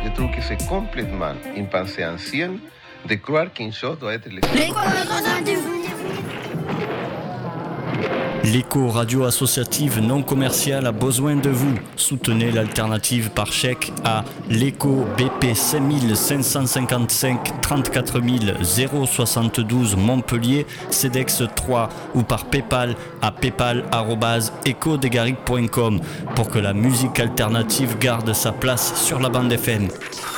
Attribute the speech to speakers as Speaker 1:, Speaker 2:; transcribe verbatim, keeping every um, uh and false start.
Speaker 1: je trouve que c'est complètement une pensée ancienne de croire qu'une chose doit être l'écho.
Speaker 2: L'écho radio associative non commerciale a besoin de vous. Soutenez l'alternative par chèque à l'écho B P cinq cinq cinq cinq trente-quatre mille soixante-douze Montpellier, CEDEX trois ou par Paypal à paypal arobase echo degaric point com pour que la musique alternative garde sa place sur la bande F M.